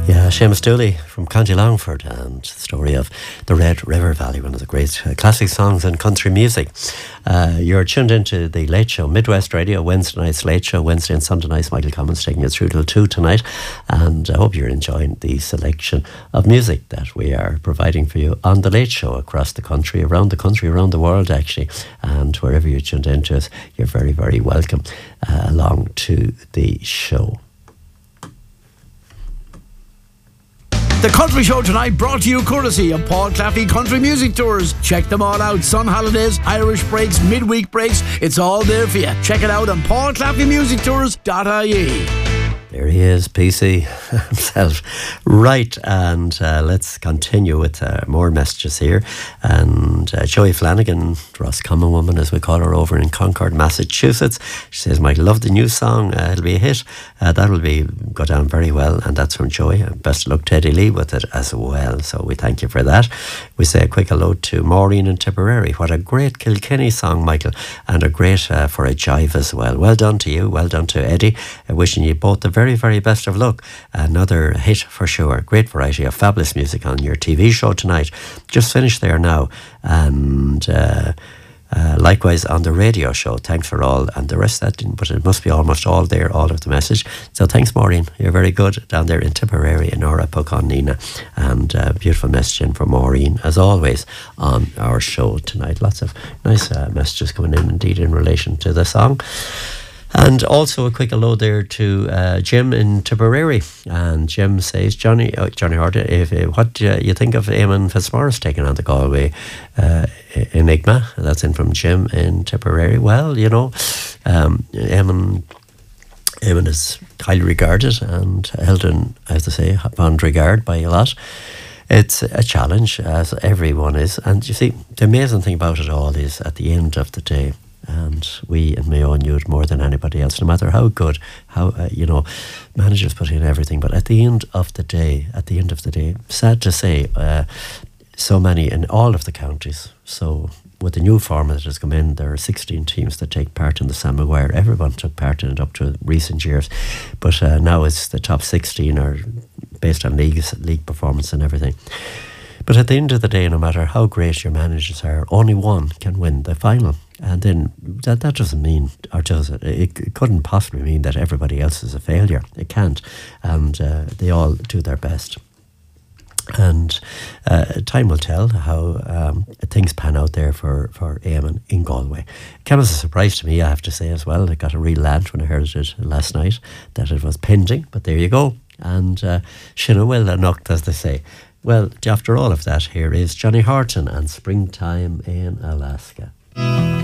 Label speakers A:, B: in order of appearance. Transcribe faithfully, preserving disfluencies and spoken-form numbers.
A: Yeah, Seamus Dooley from County Longford, and the story of the Red River Valley, one of the great uh, classic songs in country music. Uh, you're tuned into the Late Show, Midwest Radio, Wednesday night's Late Show, Wednesday and Sunday nights. Michael Commons taking you through till two tonight, and I hope you're enjoying the selection of music that we are providing for you on the Late Show across the country, around the country, around the world actually, and wherever you're tuned into us, you're very, very welcome uh, along to the show.
B: The Country Show tonight brought to you courtesy of Paul Claffey Country Music Tours. Check them all out. Sun holidays, Irish breaks, midweek breaks. It's all there for you. Check it out on paul claffey music tours dot I E.
A: There he is, P C himself. Right, and uh, let's continue with uh, more messages here. And uh, Joey Flanagan, Roscommon woman, as we call her, over in Concord, Massachusetts. She says, Mike, love the new song. Uh, it'll be a hit. Uh, that'll be go down very well. And that's from Joey. And best of luck, Teddy Lee, with it as well. So we thank you for that. We say a quick hello to Maureen in Tipperary. What a great Kilkenny song, Michael. And a great uh, for a jive as well. Well done to you. Well done to Eddie. Uh, wishing you both the very, very best of luck. Another hit for sure. Great variety of fabulous music on your T V show tonight. Just finished there now. And uh, uh, likewise on the radio show. Thanks for all. And the rest of that didn't, but it must be almost all there, all of the message. So thanks, Maureen. You're very good down there in Tipperary in Nora Poconina. And uh, beautiful message in from Maureen, as always, on our show tonight. Lots of nice uh, messages coming in indeed in relation to the song. And also a quick hello there to uh, Jim in Tipperary. And Jim says, Johnny uh, Johnny Hart, if, uh, what do you think of Eamon Fitzmaurice taking on the Galway uh, Enigma? That's in from Jim in Tipperary. Well, you know, um, Eamon, Eamon is highly regarded and held in, I have to say, bond regard by a lot. It's a challenge, as everyone is. And you see, the amazing thing about it all is, at the end of the day, and we in Mayo knew it more than anybody else, no matter how good, how, uh, you know, managers put in everything. But at the end of the day, at the end of the day, sad to say, uh, so many in all of the counties. So with the new format that has come in, there are sixteen teams that take part in the Sam Maguire. Everyone took part in it up to recent years. But uh, now it's the top sixteen are based on leagues, league performance and everything. But at the end of the day, no matter how great your managers are, only one can win the final. And then that, that doesn't mean, or does it? It, it couldn't possibly mean that everybody else is a failure. It can't. And uh, they all do their best. And uh, time will tell how um, things pan out there for, for Eamon in Galway. It came as a surprise to me, I have to say as well. I got a real land when I heard it last night, that it was pending. But there you go. And uh, Shinna will anocht, as they say. Well, after all of that, here is Johnny Horton and Springtime in Alaska.